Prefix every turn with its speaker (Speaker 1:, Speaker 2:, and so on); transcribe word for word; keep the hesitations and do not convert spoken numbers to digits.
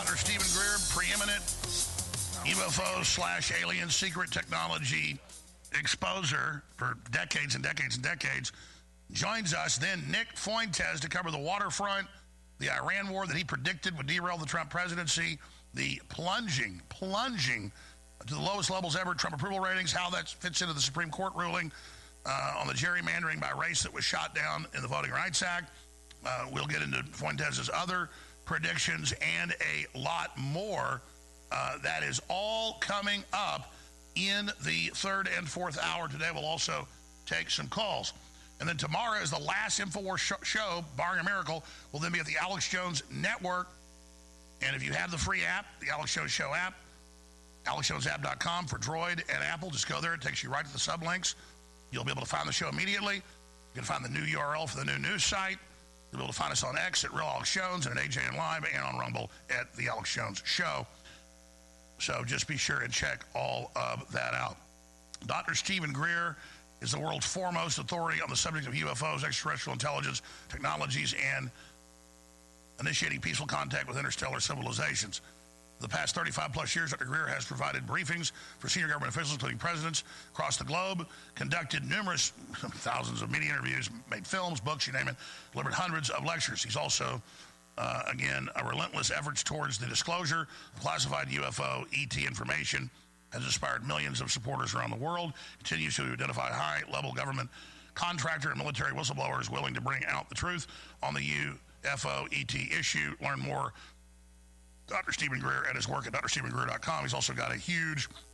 Speaker 1: Doctor Stephen Greer, preeminent U F O slash alien secret technology exposer for decades and decades and decades, joins us. Then Nick Fuentes to cover the waterfront, the Iran war that he predicted would derail the Trump presidency, the plunging, plunging to the lowest levels ever Trump approval ratings, how that fits into the Supreme Court ruling uh, on the gerrymandering by race that was shot down in the Voting Rights Act. Uh, we'll get into Fuentes' other predictions and a lot more. Uh, that is all coming up in the third and fourth hour. Today we'll also take some calls. And then tomorrow is the last InfoWars sh- show, barring a miracle, will then be at the Alex Jones Network. And if you have the free app, the Alex Jones Show app, alex jones app dot com for Droid and Apple, just go there. It takes you right to the sublinks. You'll be able to find the show immediately. You can find the new U R L for the new news site. You'll be able to find us on X at Real Alex Jones and at A J N Live and on Rumble at the Alex Jones Show. So just be sure and check all of that out. Doctor Stephen Greer is the world's foremost authority on the subject of U F Os, extraterrestrial intelligence, technologies, and initiating peaceful contact with interstellar civilizations. For the past thirty-five plus years, Doctor Greer has provided briefings for senior government officials, including presidents across the globe, conducted numerous thousands of media interviews, made films, books, you name it, delivered hundreds of lectures. He's also Uh, again, a relentless efforts towards the disclosure of classified U F O, E T information has inspired millions of supporters around the world, continues to identify high-level government contractor and military whistleblowers willing to bring out the truth on the U F O, E T issue. Learn more Doctor Stephen Greer at his work at dr stephen greer dot com. He's also got a huge